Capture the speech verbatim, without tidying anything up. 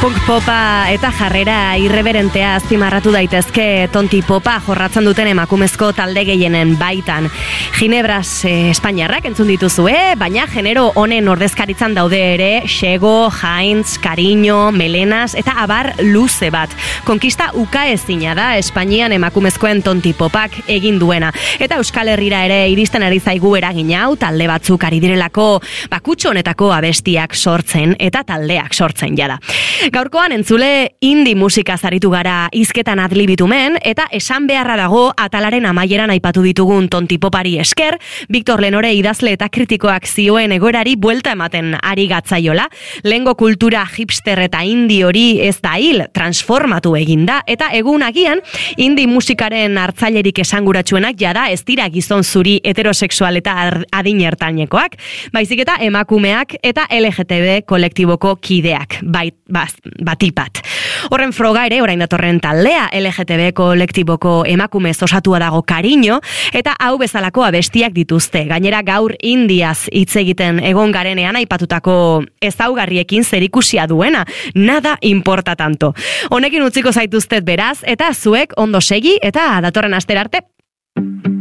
Punk popa eta jarrera irreberentea azpimarratu daitezke tonti popa jorratzen duten emakumezko talde gehienen baitan. Ginebras eh, Espainiarrak entzun dituzue, baina genero honen ordezkaritzan daude ere Xego, Heinz, Cariño, Melenas eta abar luze bat. Konkista ukaezina da Espainian emakumezkoen tonti popak egin duena. Eta Euskal Herrira ere iristen ari zaigu eragin hau, talde batzuk ari direlako bakutxo honetako abestiak sortzen eta taldeak sortzen jada. Gaurkoan entzule indie musika zaritu gara hizketan adlibitumen eta esan beharra dago atalaren amaieran aipatu ditugun tontipopari esker, Victor Lenore idazle eta kritikoak zioen egoerari buelta ematen ari gatzaiola. Lengo kultura hipster eta indie hori ez da hil, transformatu eginda eta egun agian indie musikaren hartzailerik esanguratsuenak jada ez dira gizon zuri heterosexual eta adin ertainekoak, baizik eta emakumeak eta L G T B kolektiboko kideak, bait, baz, batipat. Horren froga ere orain datorren taldea L G T B kolektiboko emakumez osatua dago Cariño eta hau bezalako abestiak dituzte. Gainera gaur indiaz hitz egiten egon garenean aipatutako ezaugarriekin zerikusia duena, nada importa tanto. Honekin utziko zaituztet beraz eta zuek ondo segi eta datorren astera arte.